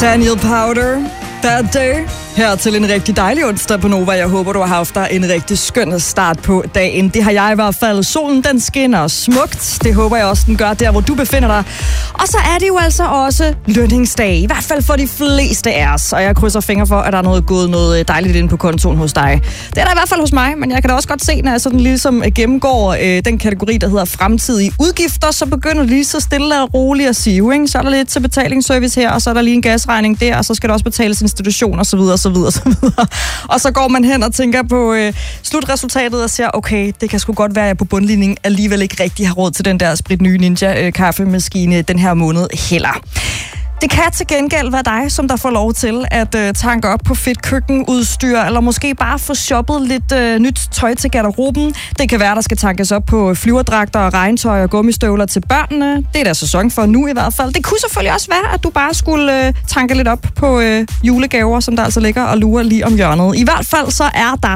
Daniel Powder, That Day. Her til en rigtig dejlig onsdag på Nova. Jeg håber, du har haft dig en rigtig skøn start på dagen. Det har jeg i hvert fald. Solen, den skinner smukt. Det håber jeg også, den gør der, hvor du befinder dig. Og så er det jo altså også lønningsdag. I hvert fald for de fleste af os. Og jeg krydser fingre for, at der er gået noget dejligt ind på kontoen hos dig. Det er der i hvert fald hos mig, men jeg kan da også godt se, når jeg sådan ligesom gennemgår den kategori, der hedder fremtidige udgifter, så begynder det lige så stille og roligt at sige, ikke? Så er der lidt til betalingsservice her, og så er der lige en gasregning der, og så skal der også betales institution og så videre, og så videre, og så videre. Og så går man hen og tænker på slutresultatet og siger, okay, det kan sgu godt være, at jeg på bundlinjen alligevel ikke rigtig har råd til den der spritnye Ninja-kaffemaskine den her måned heller. Det kan til gengæld være dig, som der får lov til at tanke op på fedt køkkenudstyr, eller måske bare få shoppet lidt nyt tøj til garderoben. Det kan være, der skal tankes op på flyverdragter og regntøj og gummistøvler til børnene. Det er der sæson for nu i hvert fald. Det kunne selvfølgelig også være, at du bare skulle tanke lidt op på julegaver, som der altså ligger og lurer lige om hjørnet. I hvert fald så er der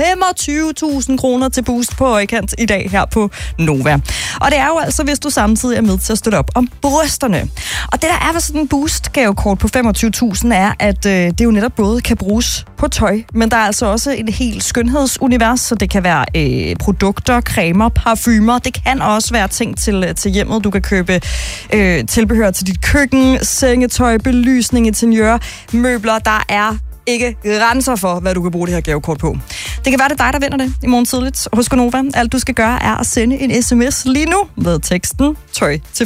25.000 kroner til boost på højkant i dag her på Nova. Og det er jo altså, hvis du samtidig er med til at støtte op om brysterne. Og det der er ved sådan en boost-gavekort på 25.000 er, at det jo netop både kan bruges på tøj, men der er altså også et helt skønhedsunivers, så det kan være produkter, cremer, parfumer. Det kan også være ting til hjemmet. Du kan købe tilbehør til dit køkken, sengetøj, belysning, interiør, møbler. Der er ikke grænser for, hvad du kan bruge det her gavekort på. Det kan være, det er dig, der vinder det i morgen tidligt hos Gonova. Alt du skal gøre er at sende en sms lige nu med teksten tøj til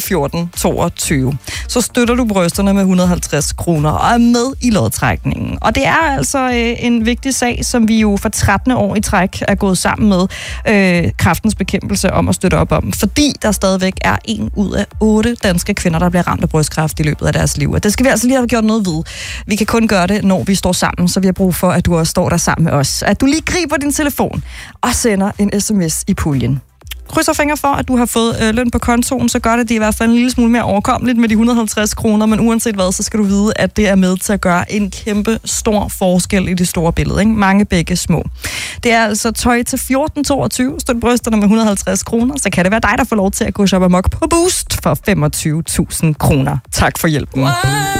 1422. Så støtter du brysterne med 150 kroner og er med i lodtrækningen. Og det er altså en vigtig sag, som vi jo for 13. år i træk er gået sammen med Kræftens Bekæmpelse om at støtte op om. Fordi der stadigvæk er 1 ud af 8 danske kvinder, der bliver ramt af brystkræft i løbet af deres liv. Og det skal vi altså lige have gjort noget ved. Vi kan kun gøre det, når vi står sammen, så vi har brug for, at du også står der sammen med os. At du lige griber din telefon og sender en sms i puljen. Krydser fingre for, at du har fået løn på kontoen, så gør det i hvert fald en lille smule mere overkommeligt med de 150 kroner, men uanset hvad, så skal du vide, at det er med til at gøre en kæmpe stor forskel i det store billede. Ikke? Mange begge små. Det er altså tøj til 1422, støt brysterne med 150 kroner, så kan det være dig, der får lov til at gå shop amok på Boost for 25.000 kroner. Tak for hjælpen.